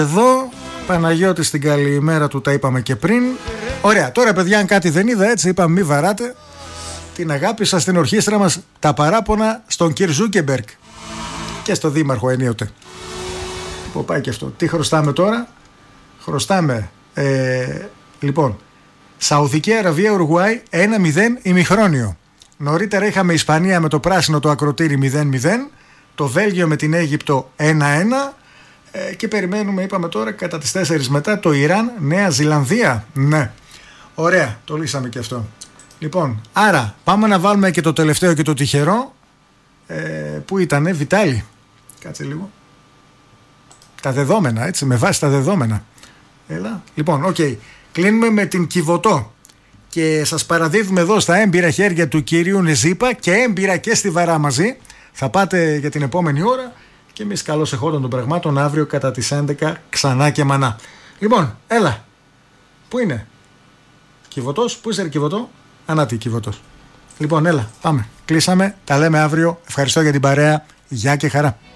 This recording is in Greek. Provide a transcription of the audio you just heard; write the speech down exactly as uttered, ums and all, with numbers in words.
Εδώ Παναγιώτη στην καλημέρα του, τα είπαμε και πριν. Ωραία, τώρα παιδιά, αν κάτι δεν είδα, έτσι είπαμε, μη βαράτε. Την αγάπη σας στην ορχήστρα μας, τα παράπονα στον Κυρ Ζούκεμπεργκ και στο δήμαρχο ενίοτε. Που πάει και αυτό. Τι χρωστάμε τώρα? Χρωστάμε ε, λοιπόν Σαουδική Αραβία Ουρουγουάη ένα μηδέν ημιχρόνιο. Νωρίτερα είχαμε Ισπανία με το πράσινο το ακροτήρι μηδέν μηδέν, το Βέλγιο με την Αίγυπτο ένα ένα ε, και περιμένουμε, είπαμε τώρα, κατά τις τέσσερις μετά το Ιράν Νέα Ζηλανδία. Ναι, ωραία, το λύσαμε και αυτό. Λοιπόν, άρα πάμε να βάλουμε και το τελευταίο και το τυχερό. ε, Πού ήτανε, Βιτάλη? Κάτσε λίγο. Τα δεδόμενα, έτσι, με βάση τα δεδομένα. Έλα. Λοιπόν, οκ. Okay. Κλείνουμε με την Κιβωτό. Και σας παραδίδουμε εδώ στα έμπειρα χέρια του κυρίου Νεζίπα και έμπειρα και στη Βαρά μαζί. Θα πάτε για την επόμενη ώρα και εμείς καλώς εχόντων των πραγμάτων αύριο κατά τις έντεκα ξανά και μανά. Λοιπόν, έλα. Πού είναι? Κιβωτός, πού είσαι ρε Κιβωτό? Ανάτι Κιβωτός. Λοιπόν, έλα, πάμε. Κλείσαμε. Τα λέμε αύριο. Ευχαριστώ για την παρέα. Γεια και χαρά.